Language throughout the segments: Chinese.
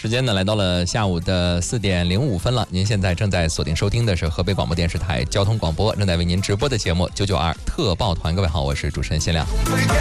时间呢来到了下午的4点05分了。您现在正在锁定收听的是河北广播电视台交通广播正在为您直播的节目992特报团。各位好，我是主持人谢亮。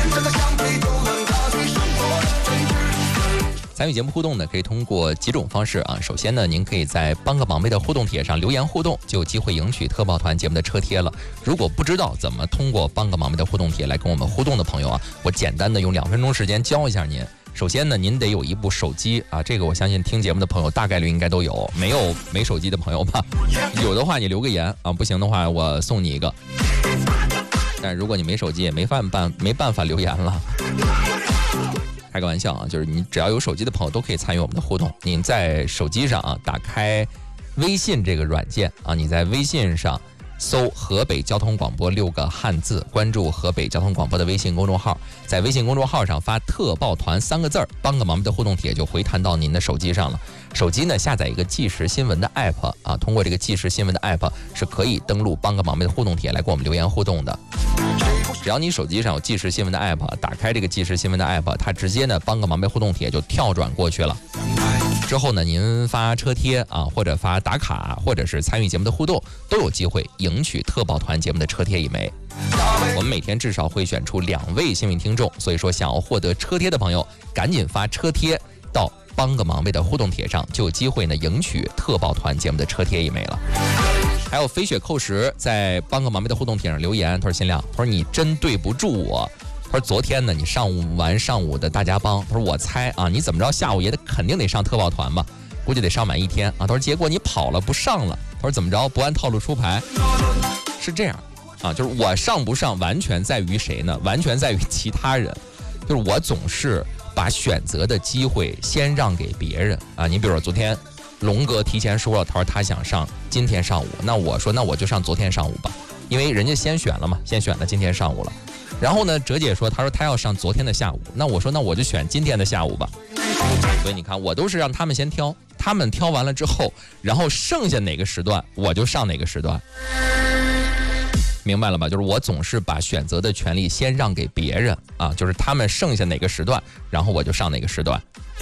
参与节目互动呢，可以通过几种方式啊。首先呢，您可以在帮个忙呗的互动帖上留言互动，就有机会赢取特报团节目的车贴了。如果不知道怎么通过帮个忙呗的互动帖来跟我们互动的朋友啊，我简单的用2分钟时间教一下您。首先呢，您得有一部手机啊，这个我相信听节目的朋友大概率应该都有，没手机的朋友吧，有的话你留个言啊，不行的话我送你一个。但如果你没手机也没办法留言了。开个玩笑啊，就是你只要有手机的朋友都可以参与我们的互动。你在手机上啊，打开微信这个软件啊，你在微信上搜河北交通广播6个汉字，关注河北交通广播的微信公众号，在微信公众号上发特报团3个字，帮个忙的互动帖就回弹到您的手机上了。手机呢下载一个即时新闻的 app 啊，通过这个即时新闻的 app 是可以登录帮个忙的互动帖来跟我们留言互动的。只要你手机上有即时新闻的 app， 打开这个即时新闻的 app， 它直接呢帮个忙呗互动帖就跳转过去了。之后呢，您发车贴啊，或者发打卡，或者是参与节目的互动，都有机会赢取特报团节目的车贴1枚。我们每天至少会选出2位幸运听众，所以说想要获得车贴的朋友，赶紧发车贴到帮个忙呗的互动帖上，就有机会呢赢取特报团节目的车贴1枚了。还有飞雪扣时在帮个忙呗的互动帖上留言，他说新亮，他说你真对不住我。他说昨天呢你上午的大家帮，他说我猜啊你怎么着下午也肯定得上特报团吧，估计得上满1天啊。他说结果你跑了不上了，他说怎么着不按套路出牌。是这样啊，就是我上不上完全在于谁呢？完全在于其他人，就是我总是把选择的机会先让给别人啊。你比如说昨天龙哥提前说了，他说他想上今天上午，那我说那我就上昨天上午吧，因为人家先选了嘛，先选了今天上午了。然后呢，哲姐说她说她要上昨天的下午，那我说那我就选今天的下午吧。所以你看，我都是让他们先挑，他们挑完了之后，然后剩下哪个时段我就上哪个时段。明白了吧？就是我总是把选择的权利先让给别人啊，就是他们剩下哪个时段，然后我就上哪个时段。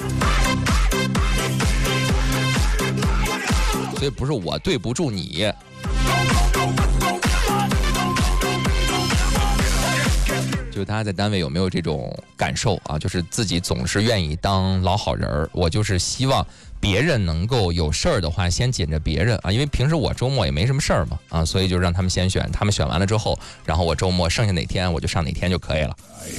所以不是我对不住你。就是大家在单位有没有这种感受啊？就是自己总是愿意当老好人儿，我就是希望别人能够有事儿的话先紧着别人啊，因为平时我周末也没什么事儿嘛啊，所以就让他们先选，他们选完了之后，然后我周末剩下哪天我就上哪天就可以了。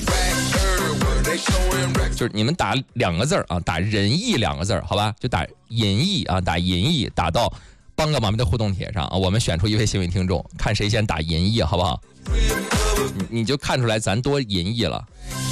就是你们打2个字啊，打仁义2个字，好吧？就打银义啊，打银义，打到帮个忙呗的互动帖上啊，我们选出1位幸运听众，看谁先打银义，好不好？你就看出来咱多银义了。